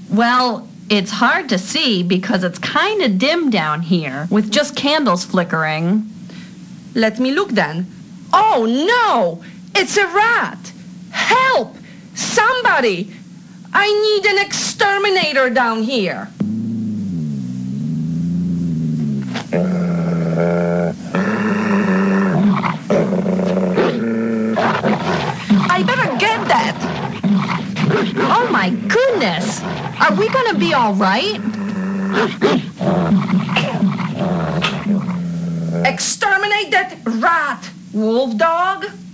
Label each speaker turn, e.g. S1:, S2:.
S1: Well, it's hard to see because it's kind of dim down here with just candles flickering.
S2: Let me look then. Oh, no! It's a rat! Help! Somebody! I need an exterminator down here. I better get that.
S1: Oh my goodness! Are we gonna be all right?
S2: Exterminate that rat, wolf dog.